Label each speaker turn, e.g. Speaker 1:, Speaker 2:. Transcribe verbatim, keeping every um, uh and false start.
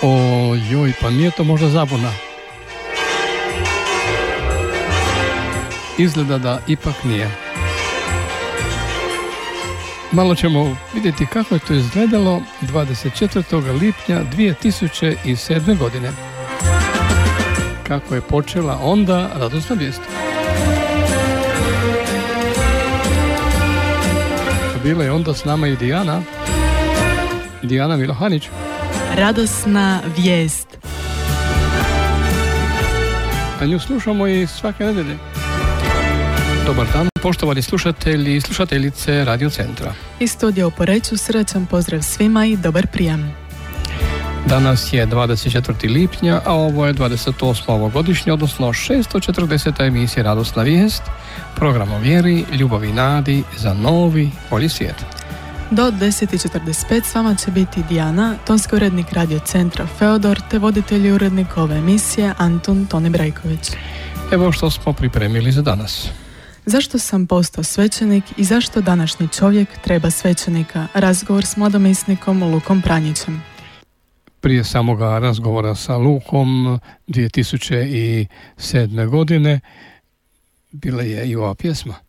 Speaker 1: O joj, pa nije to možda zabuna. Izgleda da ipak nije. Malo ćemo vidjeti kako je to izgledalo dvadeset četvrtog lipnja dvije tisuće sedme. godine. Kako je počela onda radosna vijest. Bila je onda s nama i Dijana. Dijana Milohanić.
Speaker 2: Radosna vijest.
Speaker 1: A nju slušamo i svake nedelje. Dobar dan, poštovani slušatelji i slušateljice Radio Centra.
Speaker 2: Iz studija u Poreču srećan pozdrav svima i dobar prijam.
Speaker 1: Danas je dvadeset četvrtog lipnja, a ovo je dvadeset osma ovogodišnja, odnosno šesto četrdeseta emisija Radosna vijest, program o vjeri, ljubavi i nadi za novi, bolji svijet.
Speaker 2: Do deset i četrdeset pet s vama će biti Dijana, tonski urednik Radio Centra Feodor, te voditelj i urednik ove emisije Antun Tone Brajković.
Speaker 1: Evo što smo pripremili za danas.
Speaker 2: Zašto sam postao svećenik i zašto današnji čovjek treba svećenika? Razgovor s mladomisnikom Lukom Pranjićem.
Speaker 1: Prije samoga razgovora sa Lukom dvije tisuće sedme. godine bila je i ova pjesma.